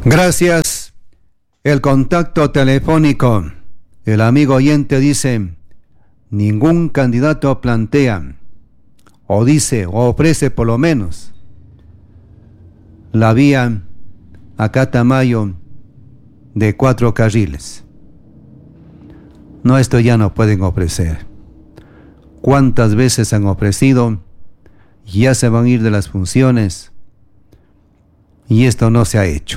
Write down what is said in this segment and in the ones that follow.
Gracias. El contacto telefónico. El amigo oyente dice: ningún candidato plantea, o dice, o ofrece por lo menos, la vía a Catamayo de 4 carriles. No, esto ya no pueden ofrecer. ¿Cuántas veces han ofrecido? Ya se van a ir de las funciones y esto no se ha hecho.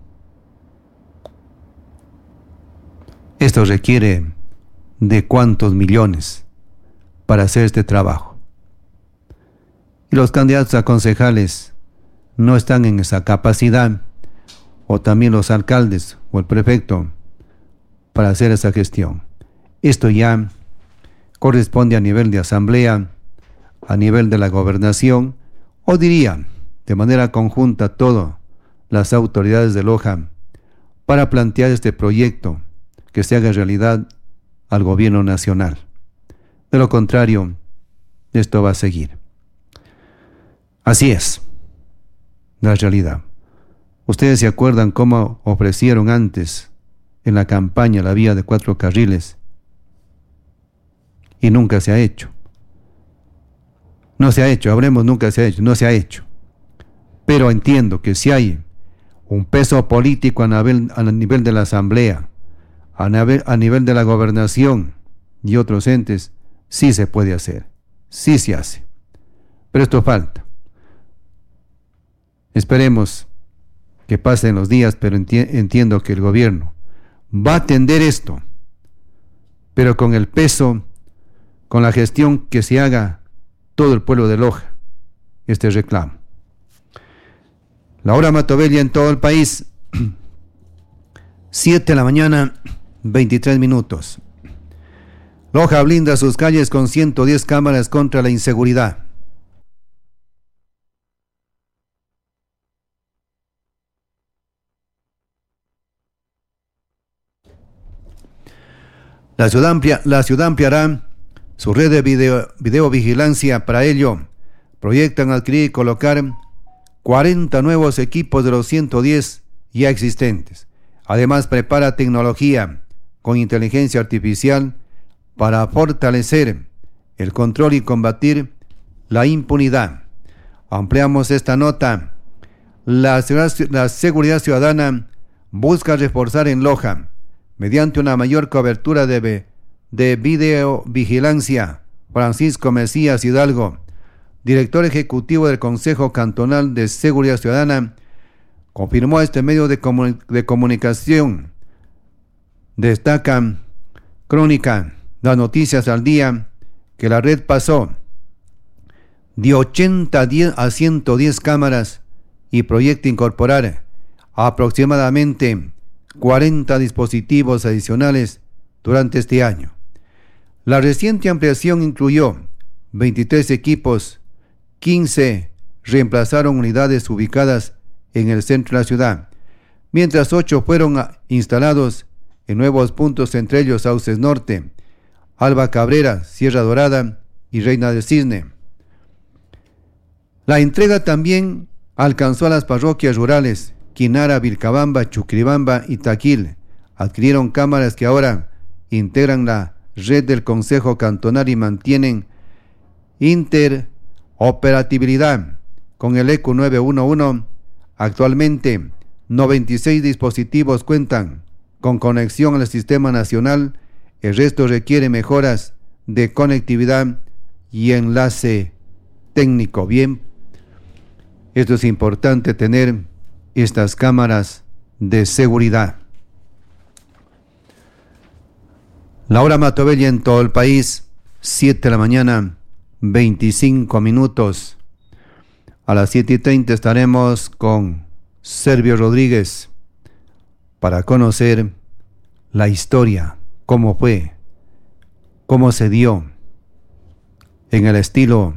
Esto requiere de cuántos millones para hacer este trabajo. Y los candidatos a concejales no están en esa capacidad, o también los alcaldes o el prefecto, para hacer esa gestión. Esto ya corresponde a nivel de asamblea, a nivel de la gobernación, o diría, de manera conjunta, todas las autoridades de Loja, para plantear este proyecto que se haga realidad al gobierno nacional. De lo contrario, esto va a seguir. Así es la realidad. Ustedes se acuerdan cómo ofrecieron antes en la campaña la vía de 4 carriles y nunca se ha hecho. No se ha hecho, hablemos nunca se ha hecho, no se ha hecho. Pero entiendo que si hay un peso político a nivel de la asamblea, a nivel de la gobernación y otros entes, sí se puede hacer, sí se hace. Pero esto falta. Esperemos que pasen los días, pero entiendo que el gobierno va a atender esto, pero con el peso, con la gestión que se haga todo el pueblo de Loja, este reclamo. La hora Matobella en todo el país, 7 de la mañana, 23 minutos. Loja blinda sus calles con 110 cámaras contra la inseguridad. La ciudad ampliará su red de videovigilancia. Para ello, proyectan adquirir y colocar 40 nuevos equipos de los 110 ya existentes. Además, prepara tecnología con inteligencia artificial para fortalecer el control y combatir la impunidad. Ampliamos esta nota. La seguridad ciudadana busca reforzar en Loja mediante una mayor cobertura de videovigilancia. Francisco Mesías Hidalgo, director ejecutivo del Consejo Cantonal de Seguridad Ciudadana, confirmó a este medio de comunicación. Destaca Crónica, las noticias al día, que la red pasó de 80 a 110 cámaras y proyecta incorporar aproximadamente 40 dispositivos adicionales durante este año. La reciente ampliación incluyó 23 equipos, 15 reemplazaron unidades ubicadas en el centro de la ciudad, mientras 8 fueron instalados en nuevos puntos, entre ellos Sauces Norte, Alba Cabrera, Sierra Dorada y Reina del Cisne. La entrega también alcanzó a las parroquias rurales Quinara, Vilcabamba, Chuquiribamba y Taquil. Adquirieron cámaras que ahora integran la red del Consejo Cantonal y mantienen interoperabilidad con el ECU 911. Actualmente, 96 dispositivos cuentan con conexión al sistema nacional. El resto requiere mejoras de conectividad y enlace técnico. Bien, esto es importante, tener estas cámaras de seguridad. La hora Matobella en todo el país, 7 de la mañana, 25 minutos. A las 7:30 estaremos con Servio Rodríguez para conocer la historia, cómo fue, cómo se dio, en el estilo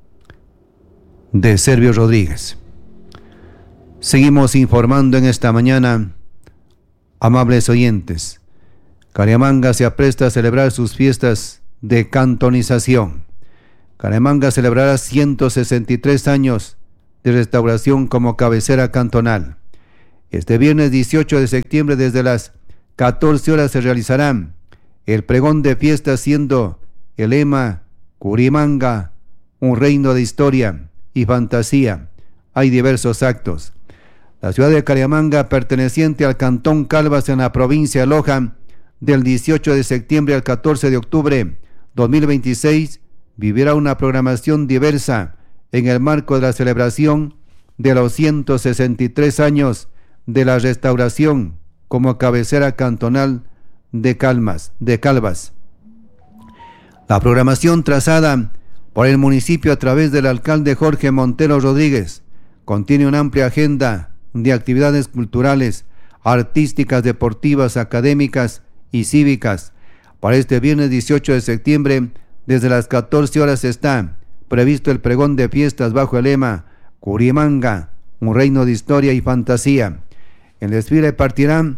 de Servio Rodríguez. Seguimos informando en esta mañana, amables oyentes. Careamanga se apresta a celebrar sus fiestas de cantonización. Careamanga celebrará 163 años de restauración como cabecera cantonal. Este viernes 18 de septiembre desde las 14 horas se realizará el pregón de fiesta, siendo el lema Curimanga, un reino de historia y fantasía. Hay diversos actos. La ciudad de Cariamanga, perteneciente al cantón Calvas en la provincia de Loja, del 18 de septiembre al 14 de octubre 2026, vivirá una programación diversa en el marco de la celebración de los 163 años de la restauración como cabecera cantonal de Calvas. La programación trazada por el municipio a través del alcalde Jorge Montero Rodríguez contiene una amplia agenda de actividades culturales, artísticas, deportivas, académicas y cívicas. Para este viernes 18 de septiembre, desde las 14 horas está previsto el pregón de fiestas bajo el lema Curimanga, un reino de historia y fantasía. El desfile partirá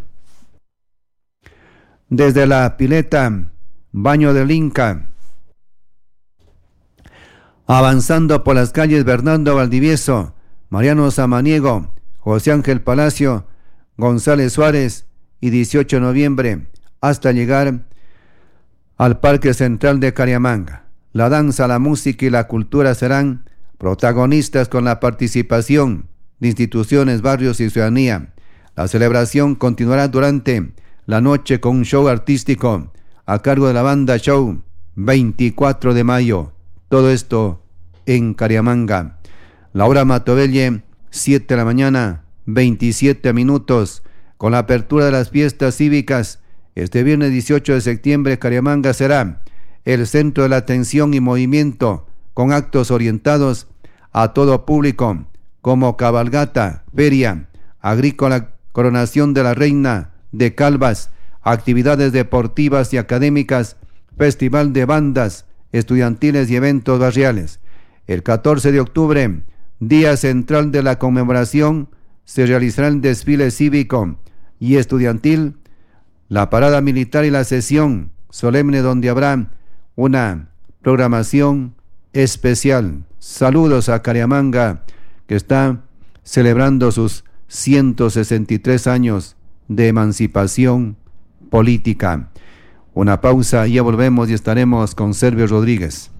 desde la pileta Baño del Inca, avanzando por las calles Bernardo Valdivieso, Mariano Samaniego, José Ángel Palacio, González Suárez y 18 de noviembre, hasta llegar al Parque Central de Cariamanga. La danza, la música y la cultura serán protagonistas con la participación de instituciones, barrios y ciudadanía. La celebración continuará durante la noche con un show artístico a cargo de la banda Show 24 de mayo. Todo esto en Cariamanga. La hora Matovelle, 7 de la mañana, 27 minutos, con la apertura de las fiestas cívicas. Este viernes 18 de septiembre, Cariamanga será el centro de la atención y movimiento, con actos orientados a todo público, como cabalgata, feria agrícola, coronación de la reina de Calvas, actividades deportivas y académicas, festival de bandas estudiantiles y eventos barriales. El 14 de octubre, día central de la conmemoración, se realizará el desfile cívico y estudiantil, la parada militar y la sesión solemne, donde habrá una programación especial. Saludos a Cariamanga, que está celebrando sus 163 años de emancipación política. Una pausa, ya volvemos y estaremos con Servio Rodríguez.